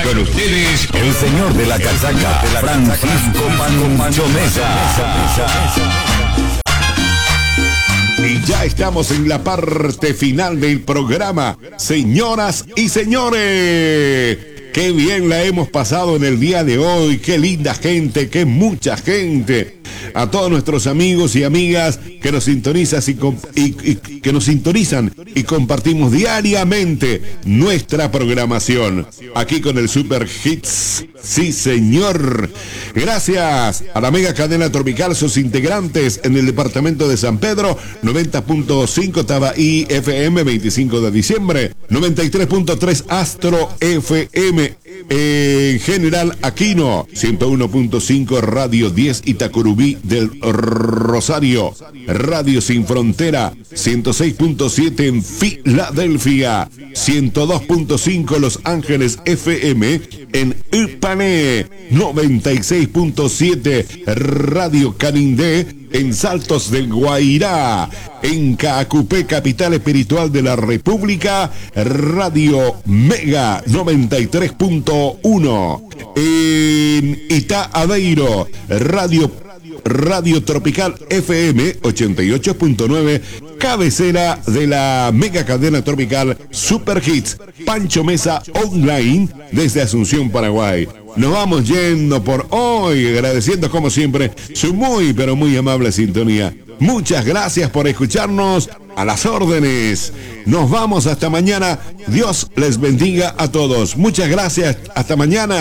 Con ustedes, el señor de la casaca, Francisco Pancho Mesa. Y ya estamos en la parte final del programa, señoras y señores. Qué bien la hemos pasado en el día de hoy, qué linda gente, qué mucha gente. A todos nuestros amigos y amigas que nos sintonizan que nos sintonizan y compartimos diariamente nuestra programación. Aquí con el Super Hits. Sí, señor. Gracias a la mega cadena tropical, sus integrantes en el departamento de San Pedro, 90.5 Tabaí FM, 25 de diciembre, 93.3 Astro FM, General Aquino, 101.5 Radio 10 Itacurubí del Rosario, Radio Sin Frontera, 106.7 en Filadelfia, 102.5 Los Ángeles FM en Ipané, 96.7 Radio Canindé en Saltos del Guairá, en Caacupé, capital espiritual de la República, Radio Mega 93.1, en Itá Aveiro, Radio Tropical FM 88.9, cabecera de la mega cadena tropical Super Hits, Pancho Mesa Online desde Asunción, Paraguay. Nos vamos yendo por hoy, agradeciendo como siempre su muy pero muy amable sintonía. Muchas gracias por escucharnos, a las órdenes. Nos vamos hasta mañana. Dios les bendiga a todos. Muchas gracias, hasta mañana.